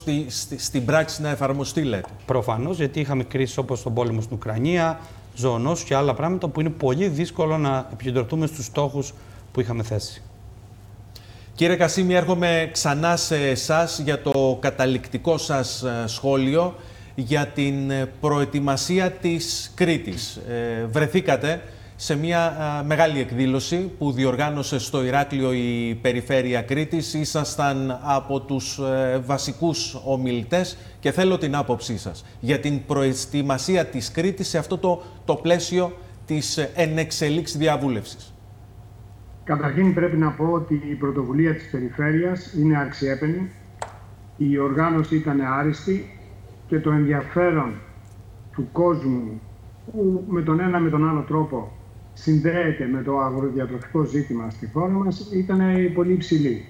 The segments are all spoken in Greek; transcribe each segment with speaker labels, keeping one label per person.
Speaker 1: στην πράξη να εφαρμοστεί, λέτε?
Speaker 2: Προφανώς, γιατί είχαμε κρίσεις όπως τον πόλεμο στην Ουκρανία, ζωονόσους και άλλα πράγματα που είναι πολύ δύσκολο να επικεντρωθούμε στους στόχους που είχαμε θέσει.
Speaker 1: Κύριε Κασίμη, έρχομαι ξανά σε εσάς για το καταληκτικό σας σχόλιο για την προετοιμασία της Κρήτης. Βρεθήκατε σε μια μεγάλη εκδήλωση που διοργάνωσε στο Ηράκλειο η Περιφέρεια Κρήτης. Ήσασταν από τους βασικούς ομιλητές και θέλω την άποψή σας για την προετοιμασία της Κρήτης σε αυτό το πλαίσιο της ενεξελίξ διαβούλευσης.
Speaker 3: Καταρχήν πρέπει να πω ότι η πρωτοβουλία της Περιφέρειας είναι αξιέπαινη, η οργάνωση ήταν άριστη και το ενδιαφέρον του κόσμου που με τον ένα με τον άλλο τρόπο συνδέεται με το αγροδιατροφικό ζήτημα στη χώρα μας ήταν πολύ υψηλή.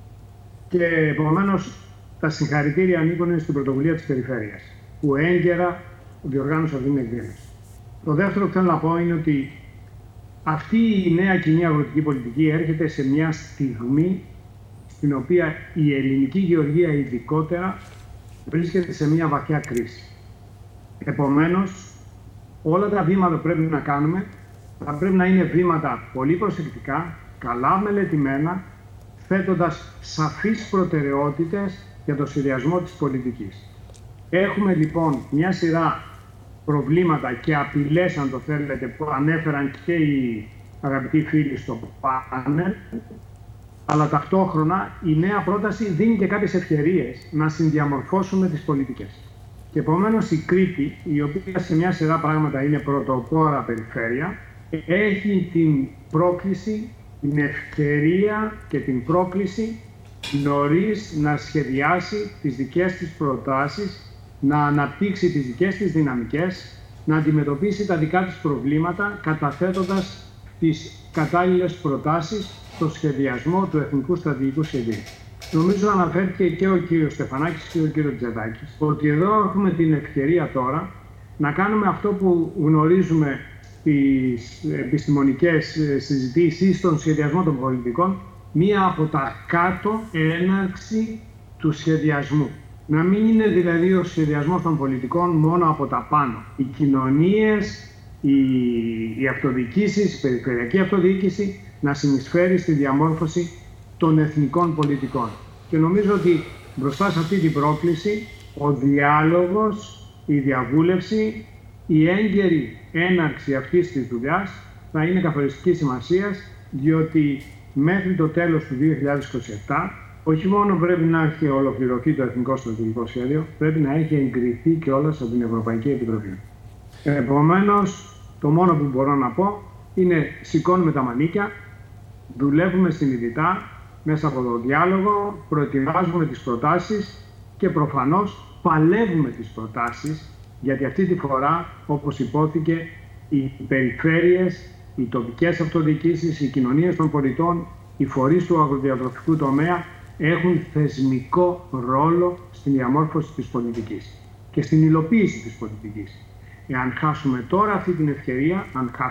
Speaker 3: Και επομένως τα συγχαρητήρια ανήκουν στην πρωτοβουλία της Περιφέρειας που έγκαιρα διοργάνωσε αυτή την εκδήλωση. Το δεύτερο που θέλω να πω είναι ότι αυτή η νέα κοινή αγροτική πολιτική έρχεται σε μια στιγμή στην οποία η ελληνική γεωργία ειδικότερα βρίσκεται σε μια βαθιά κρίση. Επομένως, όλα τα βήματα που πρέπει να κάνουμε θα πρέπει να είναι βήματα πολύ προσεκτικά, καλά μελετημένα, θέτοντας σαφείς προτεραιότητες για το σχεδιασμό της πολιτικής. Έχουμε λοιπόν μια σειρά προβλήματα και απειλές, αν το θέλετε, που ανέφεραν και οι αγαπητοί φίλοι στο πάνελ, αλλά ταυτόχρονα η νέα πρόταση δίνει και κάποιες ευκαιρίες να συνδιαμορφώσουμε τις πολιτικές. Και επομένως η Κρήτη, η οποία σε μια σειρά πράγματα είναι πρωτοπόρα περιφέρεια, έχει την πρόκληση, την ευκαιρία και την πρόκληση νωρίς να σχεδιάσει τις δικές της προτάσεις, να αναπτύξει τις δικές της δυναμικές, να αντιμετωπίσει τα δικά της προβλήματα, καταθέτοντας τις κατάλληλες προτάσεις στο σχεδιασμό του Εθνικού Στρατηγικού Σχεδίου. Νομίζω αναφέρθηκε και ο κύριος Στεφανάκης και ο κύριος Τζεδάκης, ότι εδώ έχουμε την ευκαιρία τώρα να κάνουμε αυτό που γνωρίζουμε στις επιστημονικές συζητήσεις, στον σχεδιασμό των πολιτικών, μία από τα κάτω έναρξη του σχεδιασμού. Να μην είναι δηλαδή ο σχεδιασμός των πολιτικών μόνο από τα πάνω. Οι κοινωνίες, οι αυτοδιοικήσεις, η περιφερειακή αυτοδιοίκηση να συνεισφέρει στη διαμόρφωση των εθνικών πολιτικών. Και νομίζω ότι μπροστά σε αυτή την πρόκληση ο διάλογος, η διαβούλευση, η έγκαιρη έναρξη αυτής της δουλειάς θα είναι καθοριστικής σημασίας, διότι μέχρι το τέλος του 2027 όχι μόνο πρέπει να έχει ολοκληρωθεί το Εθνικό Στρατηγικό Σχέδιο, πρέπει να έχει εγκριθεί κιόλας από την Ευρωπαϊκή Επιτροπή. Επομένως, το μόνο που μπορώ να πω είναι σηκώνουμε τα μανίκια, δουλεύουμε συνειδητά μέσα από το διάλογο, προετοιμάζουμε τις προτάσεις και προφανώς παλεύουμε τις προτάσεις, γιατί αυτή τη φορά, όπως υπόθηκε, οι περιφέρειες, οι τοπικές αυτοδιοικήσεις, οι κοινωνίες των πολιτών, οι φορείς του αγροδιατροφικού τομέα έχουν θεσμικό ρόλο στην διαμόρφωση της πολιτικής και στην υλοποίηση της πολιτικής. Εάν χάσουμε τώρα αυτή την ευκαιρία,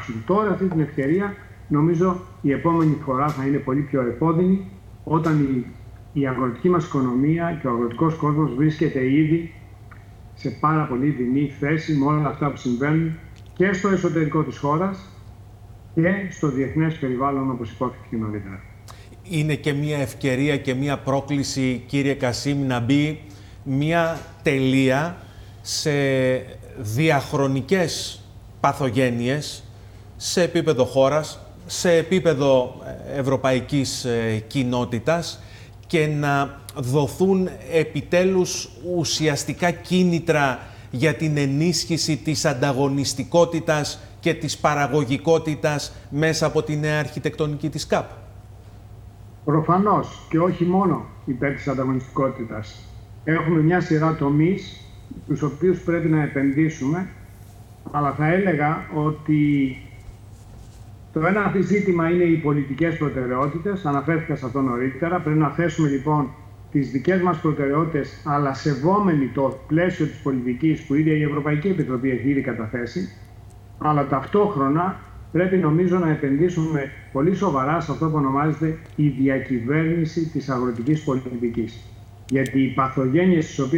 Speaker 3: νομίζω η επόμενη φορά θα είναι πολύ πιο επώδυνη, όταν η αγροτική μας οικονομία και ο αγροτικός κόσμος βρίσκεται ήδη σε πάρα πολύ δεινή θέση με όλα αυτά που συμβαίνουν και στο εσωτερικό της χώρας και στο διεθνές περιβάλλον, όπως υπόθηκε νωρίτερα.
Speaker 1: Είναι και μια ευκαιρία και μια πρόκληση, κύριε Κασίμη, να μπει μια τελεία σε διαχρονικές παθογένειες σε επίπεδο χώρας, σε επίπεδο ευρωπαϊκής κοινότητας και να δοθούν επιτέλους ουσιαστικά κίνητρα για την ενίσχυση της ανταγωνιστικότητας και της παραγωγικότητας μέσα από τη νέα αρχιτεκτονική της ΚΑΠ.
Speaker 3: Προφανώς και όχι μόνο υπέρ της ανταγωνιστικότητας. Έχουμε μια σειρά τομείς τους οποίους πρέπει να επενδύσουμε, αλλά θα έλεγα ότι το ένα ζήτημα είναι οι πολιτικές προτεραιότητες, αναφέρθηκα σε αυτό νωρίτερα. Πρέπει να θέσουμε λοιπόν τις δικές μας προτεραιότητες, αλλά σεβόμενοι το πλαίσιο της πολιτικής που η ίδια η Ευρωπαϊκή Επιτροπή έχει ήδη καταθέσει, αλλά ταυτόχρονα πρέπει νομίζω να επενδύσουμε πολύ σοβαρά σε αυτό που ονομάζεται η διακυβέρνηση της αγροτικής πολιτικής. Γιατί οι παθογένειες τις οποίες